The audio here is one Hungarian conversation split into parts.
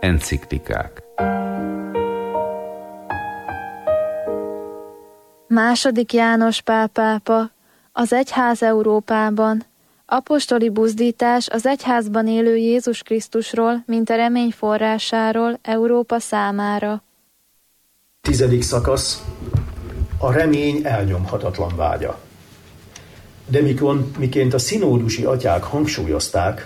Enciklikák. II. János Pál pápa, az egyház Európában, apostoli buzdítás az egyházban élő Jézus Krisztusról, mint a remény forrásáról Európa számára. 10. szakasz. A remény elnyomhatatlan vágya. De miként a szinódusi atyák hangsúlyozták,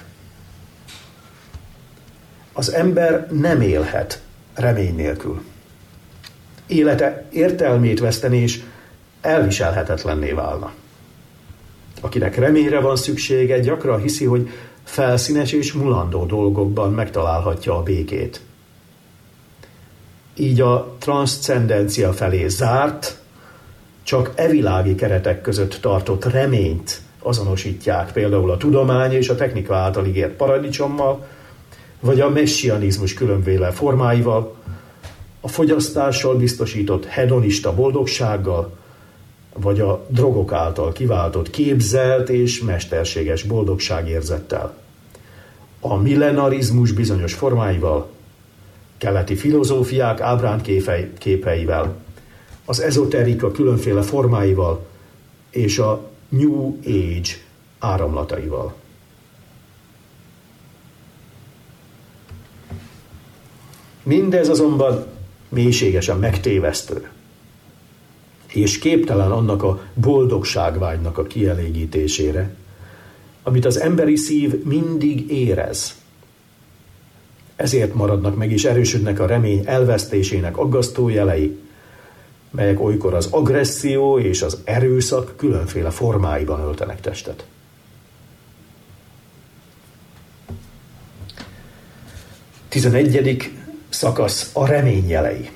az ember nem élhet remény nélkül. Élete értelmét veszteni és elviselhetetlenné válna. Akinek reményre van szüksége, gyakran hiszi, hogy felszínes és mulandó dolgokban megtalálhatja a békét. Így a transzcendencia felé zárt, csak evilági keretek között tartott reményt azonosítják, például a tudomány és a technika által ígért paradicsommal, vagy a messianizmus különféle formáival, a fogyasztással biztosított hedonista boldogsággal, vagy a drogok által kiváltott képzelt és mesterséges boldogságérzettel. A millenarizmus bizonyos formáival, keleti filozófiák ábránt képeivel, az ezoterika különféle formáival és a New Age áramlataival. Mindez azonban mélységesen megtévesztő, és képtelen annak a boldogságvágynak a kielégítésére, amit az emberi szív mindig érez. Ezért maradnak meg és erősödnek a remény elvesztésének aggasztó jelei, melyek olykor az agresszió és az erőszak különféle formáiban öltenek testet. Tizenegyedik szakasz. A remény jelei.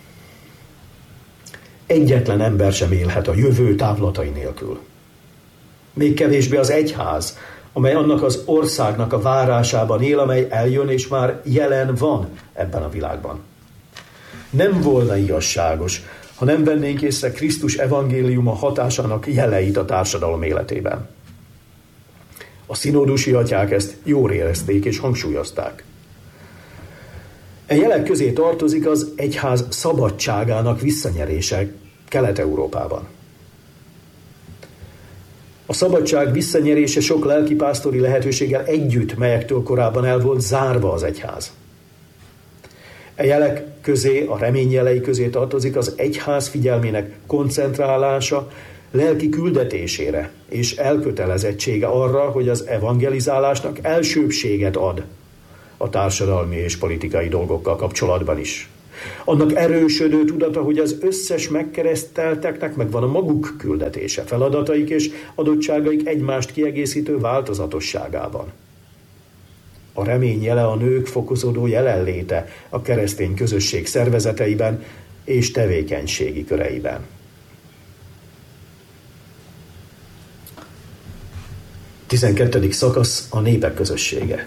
Egyetlen ember sem élhet a jövő távlatai nélkül. Még kevésbé az egyház, amely annak az országnak a várásában él, amely eljön és már jelen van ebben a világban. Nem volna igazságos, ha nem vennénk észre Krisztus evangéliuma hatásának jeleit a társadalom életében. A szinódusi atyák ezt jól érezték és hangsúlyozták. E jelek közé tartozik az egyház szabadságának visszanyerése Kelet-Európában. A szabadság visszanyerése sok lelkipásztori lehetőséggel együtt, melyektől korábban el volt zárva az egyház. E jelek közé, a remény jelei közé tartozik az egyház figyelmének koncentrálása lelki küldetésére és elkötelezettsége arra, hogy az evangelizálásnak elsőbbséget ad a társadalmi és politikai dolgokkal kapcsolatban is. Annak erősödő tudata, hogy az összes megkeresztelteknek megvan a maguk küldetése, feladataik és adottságaik egymást kiegészítő változatosságában. A remény jele a nők fokozódó jelenléte a keresztény közösség szervezeteiben és tevékenységi köreiben. 12. szakasz. A népek közössége.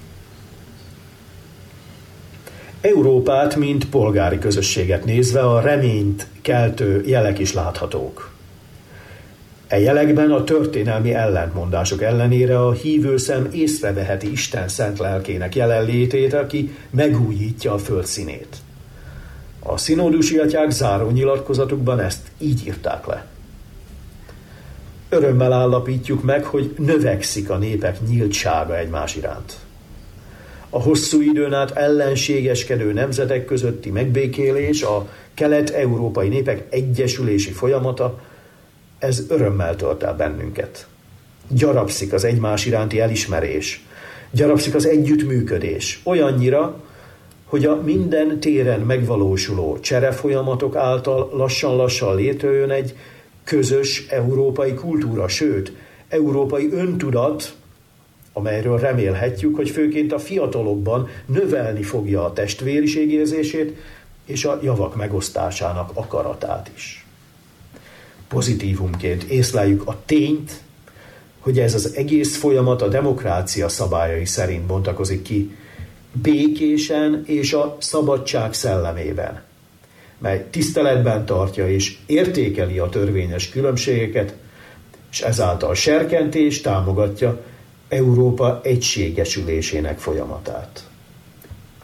Európát, mint polgári közösséget nézve a reményt keltő jelek is láthatók. E jelekben a történelmi ellentmondások ellenére a hívő szem észreveheti Isten szent lelkének jelenlétét, aki megújítja a föld színét. A szinódusi atyák záró nyilatkozatukban ezt így írták le. Örömmel állapítjuk meg, hogy növekszik a népek nyíltsága egymás iránt. A hosszú időn át ellenségeskedő nemzetek közötti megbékélés, a kelet-európai népek egyesülési folyamata, ez örömmel tölt el bennünket. Gyarapszik az egymás iránti elismerés, gyarapszik az együttműködés, olyannyira, hogy a minden téren megvalósuló cserefolyamatok által lassan-lassan létrejön egy közös európai kultúra, sőt, európai öntudat, amelyről remélhetjük, hogy főként a fiatalokban növelni fogja a testvériség érzését és a javak megosztásának akaratát is. Pozitívumként észleljük a tényt, hogy ez az egész folyamat a demokrácia szabályai szerint bontakozik ki, békésen és a szabadság szellemében, mely tiszteletben tartja és értékeli a törvényes különbségeket, és ezáltal serkenti és támogatja Európa egységesülésének folyamatát.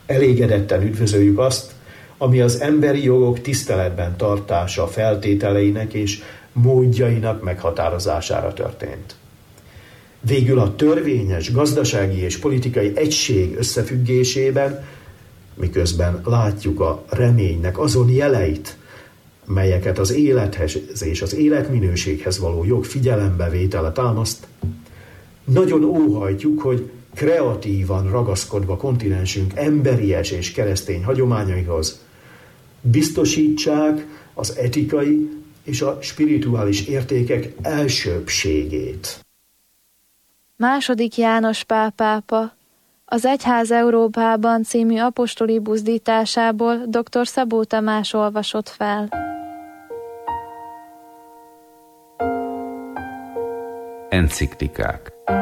Elégedetten üdvözöljük azt, ami az emberi jogok tiszteletben tartása feltételeinek és módjainak meghatározására történt. Végül a törvényes gazdasági és politikai egység összefüggésében, miközben látjuk a reménynek azon jeleit, melyeket az élethez és az életminőséghez való jog figyelembevétele támaszt, nagyon óhajtjuk, hogy kreatívan ragaszkodva kontinensünk emberies és keresztény hagyományaihoz biztosítsák az etikai és a spirituális értékek elsőbbségét. II. János Pál pápa az Egyház Európában című apostoli buzdításából dr. Szabó Tamás olvasott fel. Enciklikák.